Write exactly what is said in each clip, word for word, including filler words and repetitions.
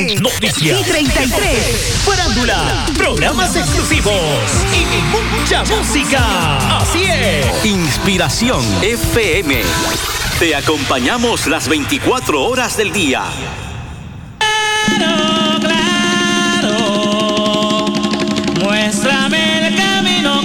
deportes, noticias y treinta y tres. Farándula, programas exclusivos y mucha música. Así es. Inspiración F M. Te acompañamos las veinticuatro horas del día. Claro, claro, muéstrame el camino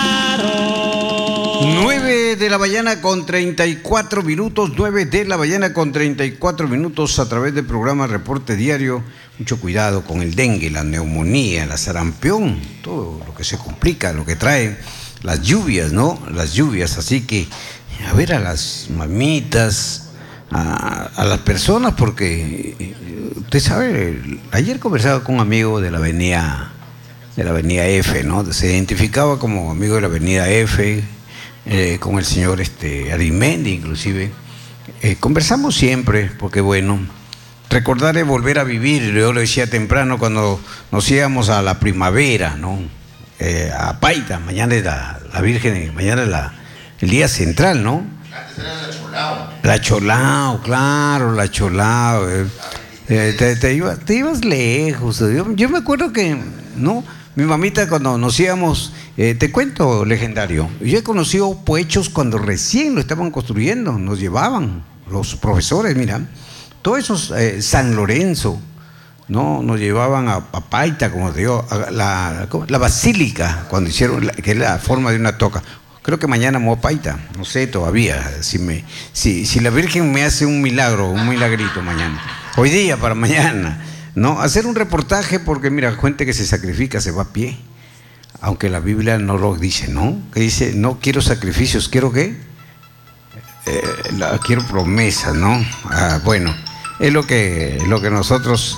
claro. nueve de la mañana con treinta y cuatro minutos, nueve de la mañana con treinta y cuatro minutos a través del programa Reporte Diario. Mucho cuidado con el dengue, la neumonía, la sarampión, todo lo que se complica, lo que trae las lluvias, ¿no? Las lluvias, así que a ver a las mamitas, a, a las personas, porque usted sabe, ayer conversaba con un amigo de la avenida, de la avenida F, ¿no? Se identificaba como amigo de la avenida F, eh, con el señor este, Arimendi, inclusive. Eh, conversamos siempre, porque bueno, recordar es volver a vivir. Yo lo decía temprano cuando nos íbamos a la primavera, ¿no? Eh, a Paita, mañana es la, la Virgen, mañana es la, el día central, ¿no? Antes era la Cholao. La Cholao, claro, la Cholao. Eh, eh, te, te, iba, te ibas lejos. Yo, yo me acuerdo que, ¿no? Mi mamita cuando nos íbamos, eh, te cuento, legendario, yo he conocido puechos cuando recién lo estaban construyendo, nos llevaban los profesores, mira, todos esos, eh, San Lorenzo, ¿no? Nos llevaban a, a Paita, como te digo, a la, la basílica, cuando hicieron, la, que es la forma de una toca. Creo que mañana me voy a Paita, no sé todavía, si, me, si, si la Virgen me hace un milagro, un milagrito mañana, hoy día para mañana, ¿no? Hacer un reportaje, porque mira, gente que se sacrifica se va a pie, aunque la Biblia no lo dice, ¿no? Que dice, no quiero sacrificios, ¿quiero qué? Eh, la, quiero promesas, ¿no? Ah, bueno, es lo que, lo que nosotros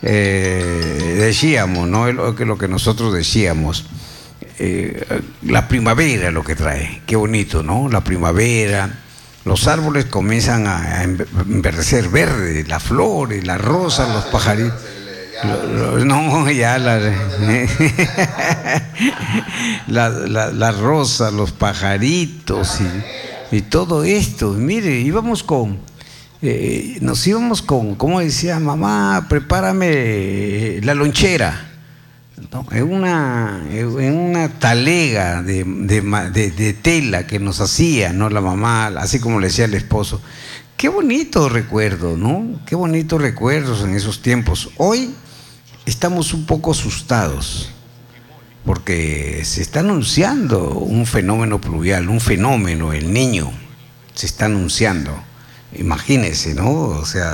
eh, decíamos, ¿no? Es lo que, lo que nosotros decíamos. Eh, la primavera lo que trae, qué bonito, ¿no? La primavera, los árboles comienzan a enverdecer verde, las flores, las rosas, los pajaritos. Lo, lo, no, ya la, la, la, la rosa, los pajaritos y, y todo esto. Mire, íbamos con, eh, nos íbamos con, ¿cómo decía mamá? Prepárame la lonchera. No, en una, en una talega de, de, de, de tela que nos hacía, ¿no? La mamá, así como le decía el esposo. Qué bonito recuerdo, ¿no? Qué bonitos recuerdos en esos tiempos. Hoy estamos un poco asustados porque se está anunciando un fenómeno pluvial, un fenómeno, el Niño, se está anunciando. Imagínense, ¿no? O sea,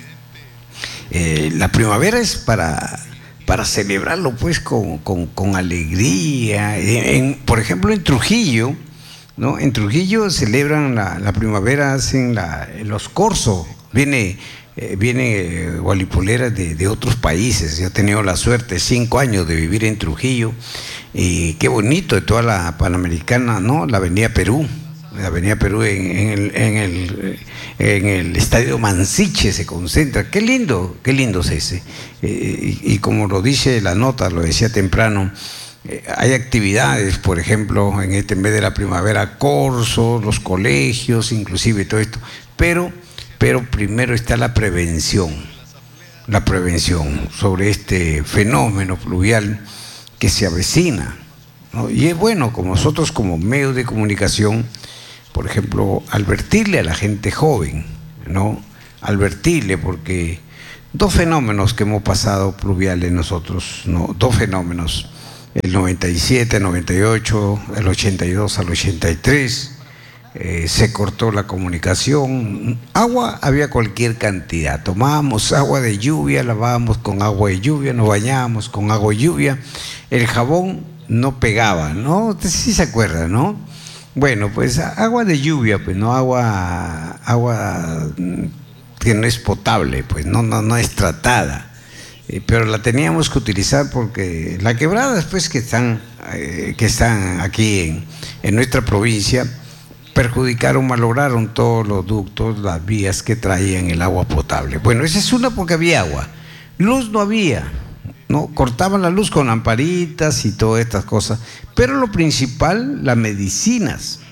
eh, la primavera es para... para celebrarlo pues con, con, con alegría. En, por ejemplo, en Trujillo, ¿no? En Trujillo celebran la, la primavera, hacen la, los corsos, viene, eh, viene gualipoleras de, de otros países. Yo he tenido la suerte, cinco años de vivir en Trujillo, y qué bonito, de toda la Panamericana, ¿no? La Avenida Perú. La Avenida Perú en, en, el, en, el, en el Estadio Mansiche se concentra. Qué lindo, qué lindo es ese. Eh, y, y como lo dice la nota, lo decía temprano, eh, hay actividades, por ejemplo, en este mes de la primavera, corsos, los colegios, inclusive todo esto. Pero, pero primero está la prevención, la prevención sobre este fenómeno pluvial que se avecina, ¿no? Y es bueno, como nosotros como medios de comunicación, por ejemplo, advertirle a la gente joven, ¿no? Advertirle, porque dos fenómenos que hemos pasado pluviales nosotros, ¿no? Dos fenómenos, el noventa y siete, noventa y ocho, el ochenta y dos al ochenta y tres, eh, se cortó la comunicación, agua había cualquier cantidad, tomábamos agua de lluvia, lavábamos con agua de lluvia, nos bañábamos con agua de lluvia, el jabón no pegaba, ¿no? Sí se acuerda, ¿no? Bueno, pues agua de lluvia, pues no agua, agua que no es potable, pues no, no, no es tratada, eh, pero la teníamos que utilizar porque la quebrada después que están, eh, que están aquí en, en nuestra provincia, perjudicaron, malograron todos los ductos, las vías que traían el agua potable. Bueno, esa es una porque había agua, luz no había. ¿No? Cortaban la luz con lamparitas y todas estas cosas, pero lo principal, las medicinas,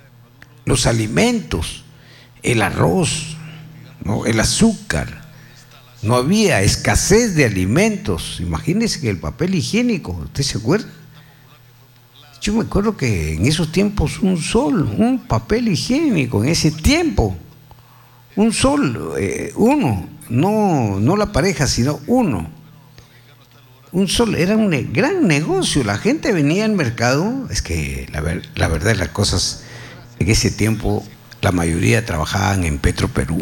los alimentos, el arroz, ¿no? El azúcar, no había escasez de alimentos. Imagínense que el papel higiénico, ¿usted se acuerda? Yo me acuerdo que en esos tiempos un sol, un papel higiénico, en ese tiempo, un sol, eh, uno, no, no la pareja, sino uno. Un sol era un ne- gran negocio. La gente venía al mercado. Es que la, ver, la verdad de las cosas, en ese tiempo la mayoría trabajaban en Petroperú,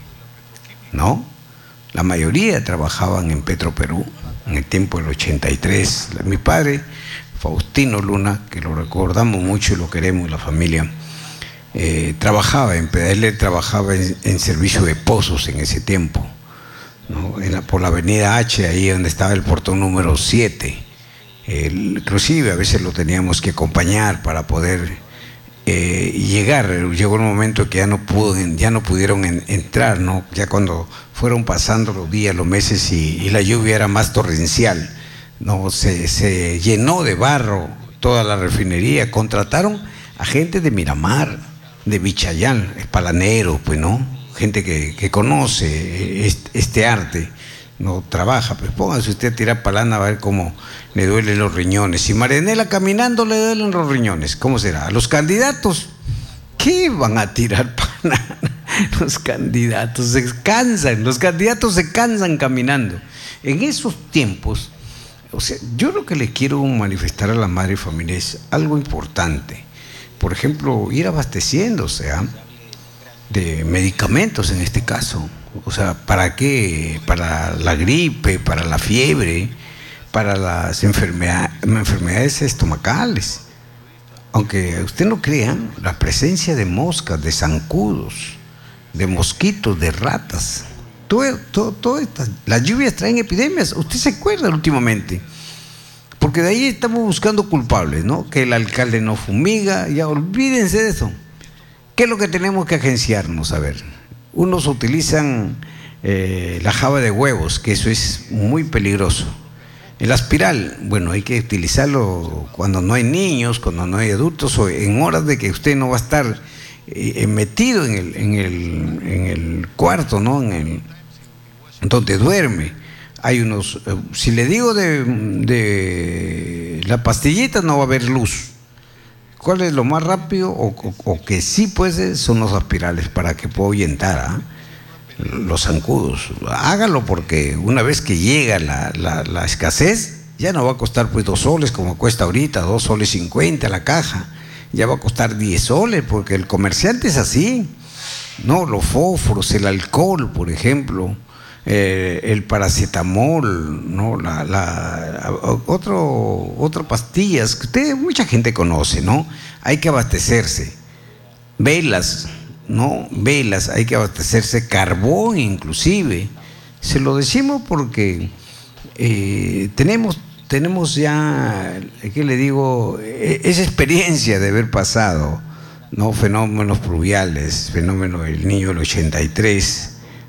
¿no? La mayoría trabajaban en Petroperú en el tiempo del ochenta y tres. Mi padre, Faustino Luna, que lo recordamos mucho y lo queremos, la familia, eh, trabajaba en él trabajaba en, en servicio de pozos en ese tiempo, ¿no? En la, por la avenida H, ahí donde estaba el portón número siete. El, inclusive a veces lo teníamos que acompañar para poder eh, llegar. Llegó un momento que ya no pudo, ya no pudieron en, entrar, ¿no? Ya cuando fueron pasando los días, los meses y, y la lluvia era más torrencial, ¿no? Se, se llenó de barro toda la refinería. Contrataron a gente de Miramar, de Vichayán, espalanero, pues, ¿no? Gente que, que conoce este, este arte, no trabaja. Pues póngase usted a tirar palana a ver cómo le duelen los riñones. Si Marianela caminando le duelen los riñones, ¿cómo será? A los candidatos, ¿qué van a tirar palana? Los candidatos se cansan, los candidatos se cansan caminando. En esos tiempos, o sea, yo lo que le quiero manifestar a la madre familia es algo importante. Por ejemplo, ir abasteciéndose, ¿eh? de medicamentos en este caso. O sea, ¿para qué? Para la gripe, para la fiebre, para las enfermedad, enfermedades estomacales. Aunque usted no crea, la presencia de moscas, de zancudos, de mosquitos, de ratas, todo, todo, todo estas, las lluvias traen epidemias. ¿Usted se acuerda últimamente? Porque de ahí estamos buscando culpables, ¿no? Que el alcalde no fumiga, ya olvídense de eso. ¿Qué es lo que tenemos que agenciarnos? A ver, unos utilizan eh, la java de huevos, que eso es muy peligroso. El aspiral, bueno, hay que utilizarlo cuando no hay niños, cuando no hay adultos, o en horas de que usted no va a estar eh, metido en el, en, el, en el cuarto, ¿no? En el, donde duerme. Hay unos, eh, si le digo de, de la pastillita, no va a haber luz. ¿Cuál es lo más rápido o, o, o que sí puede? Son los aspirales para que pueda ahuyentar ¿eh? los zancudos. Hágalo, porque una vez que llega la, la, la escasez, ya no va a costar pues dos soles como cuesta ahorita, dos soles cincuenta la caja. Ya va a costar diez soles, porque el comerciante es así, ¿no? Los fósforos, el alcohol, por ejemplo. Eh, el paracetamol, ¿no? La, la, otro, otras pastillas que usted, mucha gente conoce, ¿no? Hay que abastecerse. Velas, ¿no? Velas, hay que abastecerse. Carbón, inclusive. Se lo decimos porque eh, tenemos, tenemos ya, ¿qué le digo? Esa experiencia de haber pasado, ¿no? Fenómenos pluviales, fenómeno del niño del ochenta y tres.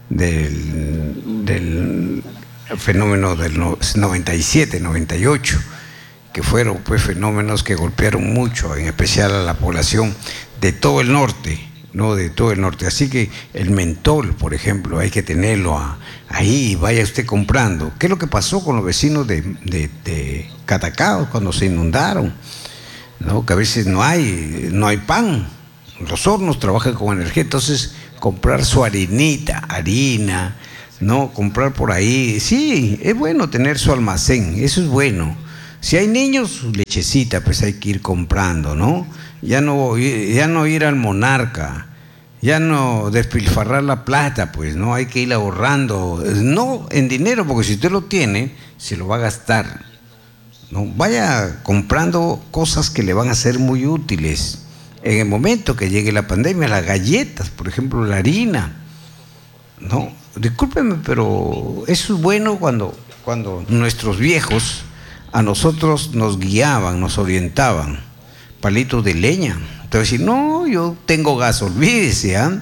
Del, del fenómeno del noventa y siete, noventa y ocho, que fueron pues fenómenos que golpearon mucho, en especial a la población de todo el norte, ¿no? De todo el norte. Así que el mentol, por ejemplo, hay que tenerlo a, ahí, vaya usted comprando. ¿Qué es lo que pasó con los vecinos de, de, de Catacao cuando se inundaron? ¿No? Que a veces no hay, no hay pan, los hornos trabajan con energía, entonces comprar su harinita, harina, ¿no? Comprar por ahí. Sí, es bueno tener su almacén, eso es bueno. Si hay niños, su lechecita, pues hay que ir comprando, ¿no? Ya no, ya no ir al Monarca, ya no despilfarrar la plata, pues, ¿no? Hay que ir ahorrando, no en dinero, porque si usted lo tiene, se lo va a gastar, ¿no? Vaya comprando cosas que le van a ser muy útiles. En el momento que llegue la pandemia, las galletas, por ejemplo, la harina, ¿no? Discúlpeme, pero eso es bueno cuando, cuando nuestros viejos a nosotros nos guiaban, nos orientaban. Palitos de leña. Entonces, decir, no, yo tengo gas, olvídese, ¿eh?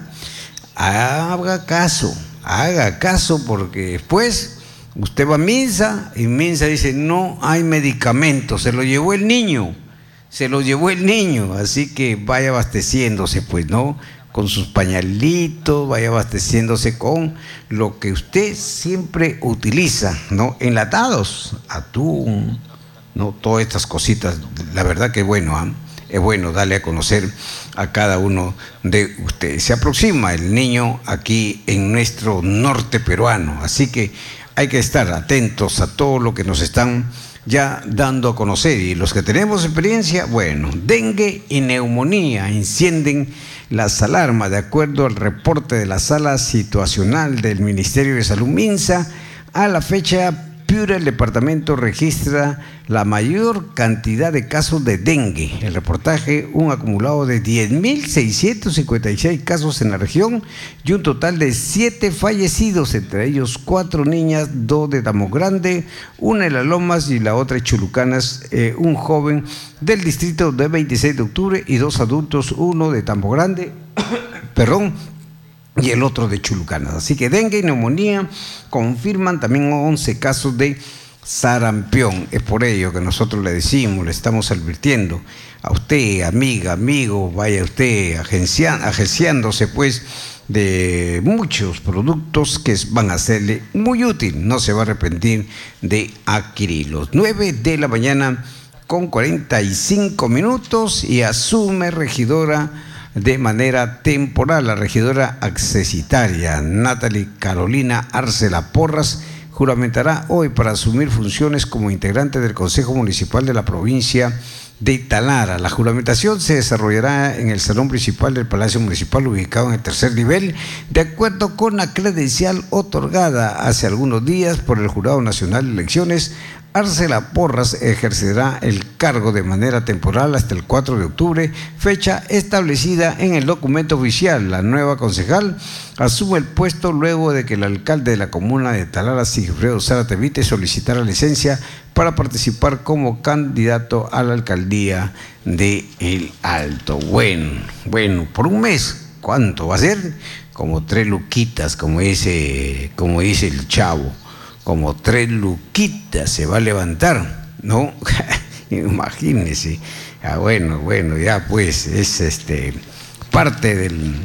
Haga caso, haga caso, porque después usted va a misa y misa dice, no hay medicamento, se lo llevó el niño. Se lo llevó el niño, así que vaya abasteciéndose, pues, ¿no? con sus pañalitos, vaya abasteciéndose con lo que usted siempre utiliza, ¿no? Enlatados, atún, ¿no? Todas estas cositas. La verdad que bueno, ¿eh? Es bueno darle a conocer a cada uno de ustedes. Se aproxima el niño aquí en nuestro norte peruano, así que hay que estar atentos a todo lo que nos están ya dando a conocer. Y los que tenemos experiencia, bueno, dengue y neumonía encienden las alarmas. De acuerdo al reporte de la Sala Situacional del Ministerio de Salud MINSA, a la fecha Piura, el departamento registra la mayor cantidad de casos de dengue. El reportaje, un acumulado de diez mil seiscientos cincuenta y seis casos en la región y un total de siete fallecidos, entre ellos cuatro niñas, dos de Damos Grande, una en Las Lomas y la otra en Chulucanas, eh, un joven del distrito de veintiséis de octubre y dos adultos, uno de Damos Grande, perdón, y el otro de Chulucanas. Así que dengue y neumonía confirman también once casos de sarampión. Es por ello que nosotros le decimos, le estamos advirtiendo a usted, amiga, amigo, vaya usted agencia, agenciándose pues de muchos productos que van a serle muy útil. No se va a arrepentir de adquirirlos. nueve de la mañana con cuarenta y cinco minutos y asume regidora de manera temporal. La regidora accesitaria Natalie Carolina Arcela Porras juramentará hoy para asumir funciones como integrante del Consejo Municipal de la provincia de Talara. La juramentación se desarrollará en el salón principal del Palacio Municipal, ubicado en el tercer nivel, de acuerdo con la credencial otorgada hace algunos días por el Jurado Nacional de Elecciones. Arcela Porras ejercerá el cargo de manera temporal hasta el cuatro de octubre, fecha establecida en el documento oficial. La nueva concejal asume el puesto luego de que el alcalde de la comuna de Talara, Sigifredo Zárate Vite, solicitara licencia para participar como candidato a la alcaldía de El Alto. Bueno, bueno, por un mes, ¿cuánto va a ser? Como tres luquitas, como dice, como dice el chavo. Como tres luquitas se va a levantar, ¿no? Imagínense. Ah, bueno, bueno, ya pues es este parte del,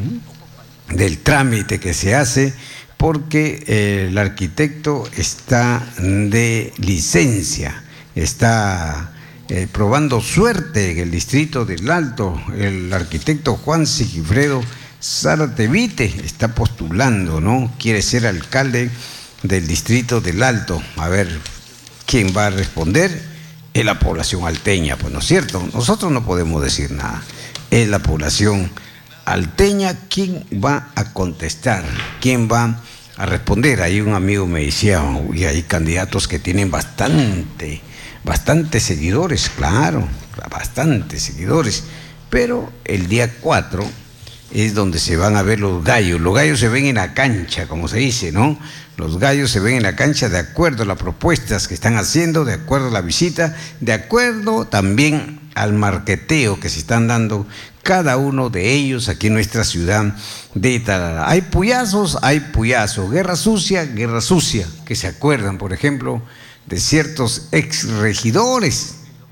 del trámite que se hace, porque eh, el arquitecto está de licencia, está eh, probando suerte en el distrito del Alto. El arquitecto Juan Sigifredo Zárate Vite está postulando, ¿no? Quiere ser alcalde del distrito del Alto. A ver, ¿quién va a responder? Es la población alteña, pues, ¿no es cierto? Nosotros no podemos decir nada. Es la población alteña quien va a contestar, quién va a responder. Ahí un amigo me decía, uy, hay candidatos que tienen bastante, bastante seguidores, claro, bastantes seguidores, pero el día cuatro es donde se van a ver los gallos. Los gallos se ven en la cancha, como se dice, ¿no? Los gallos se ven en la cancha de acuerdo a las propuestas que están haciendo, de acuerdo a la visita, de acuerdo también al marqueteo que se están dando cada uno de ellos aquí en nuestra ciudad de Talara. Hay puyazos, hay puyazos, guerra sucia, guerra sucia, que se acuerdan, por ejemplo, de ciertos exregidores,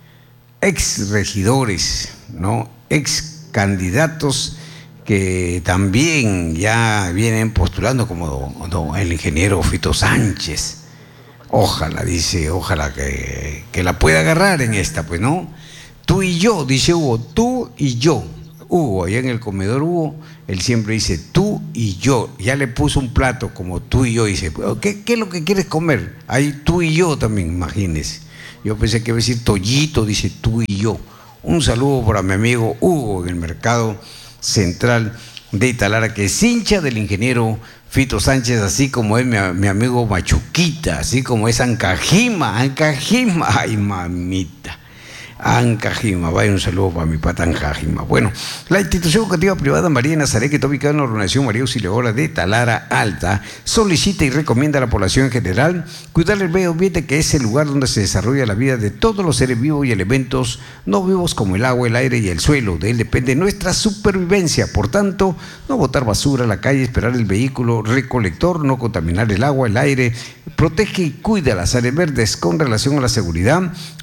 exregidores, ¿no? Ex candidatos que también ya vienen postulando, como don, el ingeniero Fito Sánchez. Ojalá, dice, ojalá que, que la pueda agarrar en esta, pues, ¿no? Tú y yo, dice Hugo, tú y yo. Hugo, allá en el comedor Hugo, él siempre dice tú y yo. Ya le puso un plato como tú y yo, dice, ¿qué, qué es lo que quieres comer? Ahí tú y yo también, imagínese. Yo pensé que iba a decir Toyito, dice tú y yo. Un saludo para mi amigo Hugo en el mercado central de Talara, que es hincha del ingeniero Fito Sánchez, así como es mi, mi amigo Machuquita, así como es Ancajima, Ancajima, ay mamita, Ancajima, vaya un saludo para mi pata Ancajima. Bueno, la institución educativa privada María de Nazaret, que está ubicada en la organización María Auxiliadora de Talara Alta, solicita y recomienda a la población en general cuidar el medio ambiente, que es el lugar donde se desarrolla la vida de todos los seres vivos y elementos no vivos como el agua, el aire y el suelo. De él depende nuestra supervivencia. Por tanto, no botar basura a la calle, esperar el vehículo recolector, no contaminar el agua, el aire. Protege y cuida las áreas verdes. Con relación a la seguridad,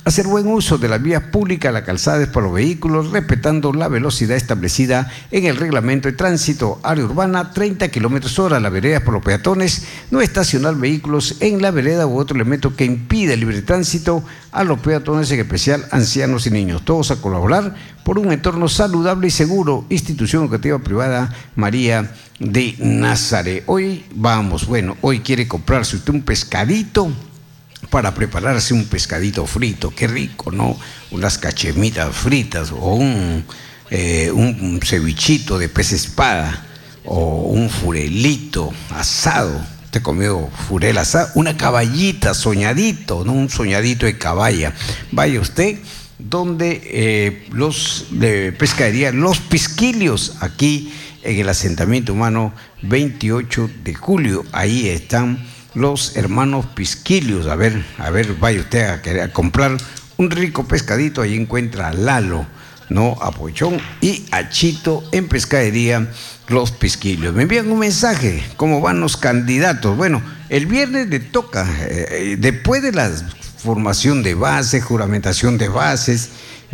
hacer buen uso de las vías públicas, la calzada es para los vehículos, respetando la velocidad establecida en el reglamento de tránsito, área urbana, treinta kilómetros hora, la vereda por los peatones, no estacionar vehículos en la vereda u otro elemento que impida el libre tránsito a los peatones, en especial ancianos y niños. Todos a colaborar por un entorno saludable y seguro. Institución Educativa Privada María de Nazaret. Hoy vamos, bueno, hoy quiere comprarse usted un pescadito para prepararse un pescadito frito, qué rico, ¿no? Unas cachemitas fritas o un, eh, un cevichito de pez espada o un furelito asado. Usted comió furel asado, una caballita, soñadito, ¿no? Un soñadito de caballa. Vaya usted donde eh, los de pescadería Los Pisquilios, aquí en el asentamiento humano veintiocho de julio, ahí están los hermanos Pisquilios. A ver, a ver, vaya usted a, querer, a comprar un rico pescadito, ahí encuentra a Lalo, ¿no? A Pochón y a Chito en pescadería Los Pisquilios. Me envían un mensaje, ¿cómo van los candidatos? Bueno, el viernes le toca, eh, después de la formación de bases, juramentación de bases,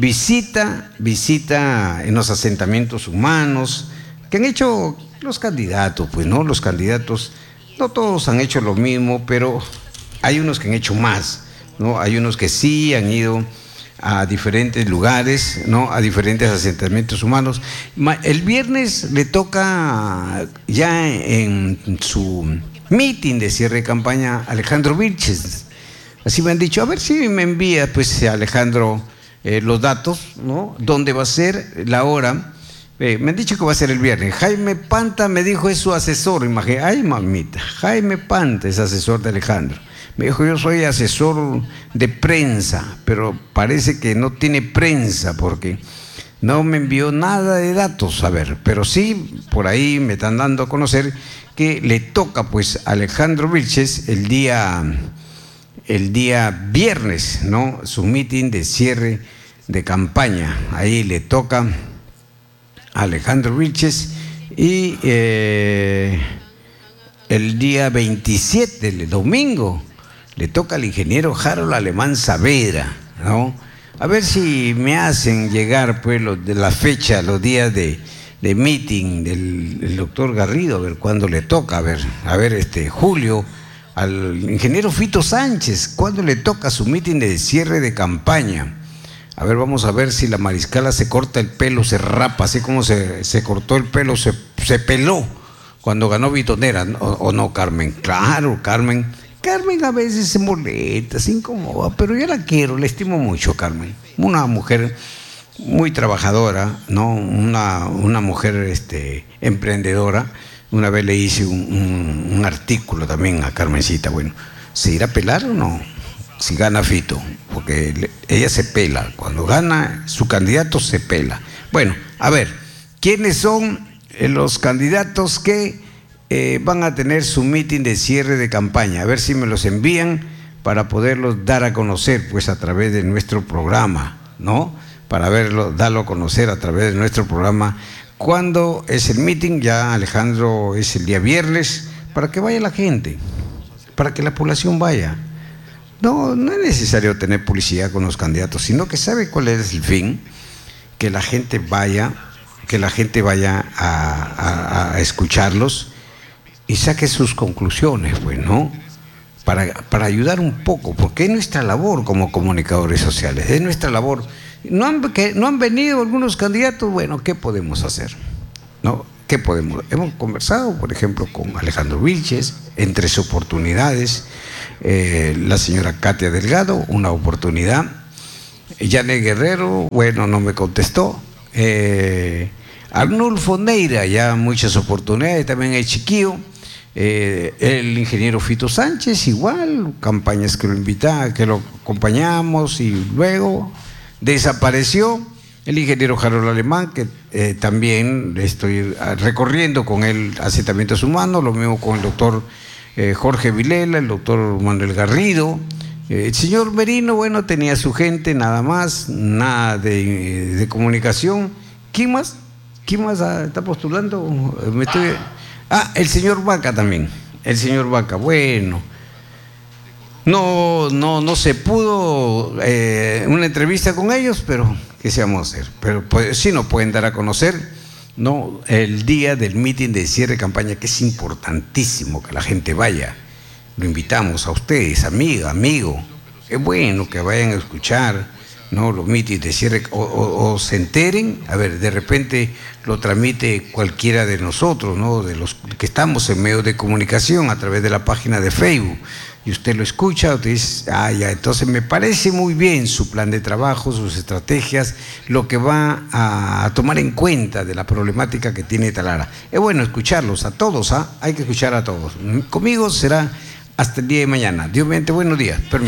visita, visita en los asentamientos humanos, que han hecho los candidatos, pues, ¿no? Los candidatos, no todos han hecho lo mismo, pero hay unos que han hecho más, ¿no? Hay unos que sí han ido a diferentes lugares, ¿no? A diferentes asentamientos humanos. El viernes le toca ya en su meeting de cierre de campaña Alejandro Vilches. Así me han dicho, a ver si me envía, pues, Alejandro, eh, los datos, ¿no? ¿Dónde va a ser? La hora. Eh, me han dicho que va a ser el viernes. Jaime Panta me dijo, es su asesor. Imagínate, ay mamita, Jaime Panta es asesor de Alejandro. Me dijo, yo soy asesor de prensa, pero parece que no tiene prensa porque no me envió nada de datos. A ver, pero sí, por ahí me están dando a conocer que le toca, pues, a Alejandro Vilches el día, el día viernes, ¿no? Su meeting de cierre de campaña. Ahí le toca Alejandro Vilches y eh, el día veintisiete, el domingo, le toca al ingeniero Harold Alemán Saavedra, ¿no? A ver si me hacen llegar, pues, los, de la fecha, los días de, de meeting del, del doctor Garrido, a ver cuándo le toca, a ver, a ver, este, julio, al ingeniero Fito Sánchez, cuándo le toca su meeting de cierre de campaña. A ver, vamos a ver si la mariscala se corta el pelo, se rapa, así como se, se cortó el pelo, se, se peló cuando ganó Bitonera, o, o no, Carmen. Claro, Carmen. Carmen a veces se molesta, se incomoda, pero yo la quiero, la estimo mucho, Carmen. Una mujer muy trabajadora, ¿no? Una, una mujer este, emprendedora. Una vez le hice un, un, un artículo también a Carmencita. Bueno, ¿se irá a pelar o no? Si gana Fito, porque ella se pela, cuando gana su candidato se pela. Bueno, a ver, ¿quiénes son los candidatos que eh, van a tener su meeting de cierre de campaña? A ver si me los envían para poderlos dar a conocer, pues, a través de nuestro programa, ¿no? Para verlo, darlo a conocer a través de nuestro programa. ¿Cuándo es el meeting? Ya, Alejandro, es el día viernes, para que vaya la gente, para que la población vaya. No, no es necesario tener publicidad con los candidatos, sino que sabe cuál es el fin, que la gente vaya, que la gente vaya a, a, a escucharlos y saque sus conclusiones, pues, ¿no? Para, para ayudar un poco, porque es nuestra labor como comunicadores sociales, es nuestra labor. No han, que, no han venido algunos candidatos, bueno, ¿qué podemos hacer? ¿No? ¿Qué podemos? Hemos conversado, por ejemplo, con Alejandro Vilches, en tres oportunidades. Eh, la señora Katia Delgado, una oportunidad. Yane Guerrero, bueno, no me contestó. Eh, Arnulfo Neira, ya muchas oportunidades, también el Chiquillo. Eh, el ingeniero Fito Sánchez, igual, campañas que lo invitaba, que lo acompañamos y luego desapareció. El ingeniero Harold Alemán, que eh, también estoy recorriendo con él asentamientos humanos, lo mismo con el doctor eh, Jorge Vilela, el doctor Manuel Garrido. Eh, el señor Merino, bueno, tenía su gente, nada más, nada de, de comunicación. ¿Quién más? ¿Quién más está postulando? Me estoy... Ah, el señor Vaca también, el señor Vaca, bueno. No, no, no se pudo eh, una entrevista con ellos, pero ¿qué se vamos a hacer? Pero pues, sí nos pueden dar a conocer, ¿no?, el día del meeting de cierre de campaña, que es importantísimo que la gente vaya. Lo invitamos a ustedes, amiga, amigo. Es bueno que vayan a escuchar, ¿no?, los mítines de cierre o, o, o se enteren. A ver, de repente lo transmite cualquiera de nosotros, ¿no?, de los que estamos en medios de comunicación a través de la página de Facebook. Y usted lo escucha, usted dice, ah, ya, entonces me parece muy bien su plan de trabajo, sus estrategias, lo que va a tomar en cuenta de la problemática que tiene Talara. Es bueno escucharlos a todos, ¿ah? Hay que escuchar a todos. Conmigo será hasta el día de mañana. Dios mediante, buenos días. Permiso.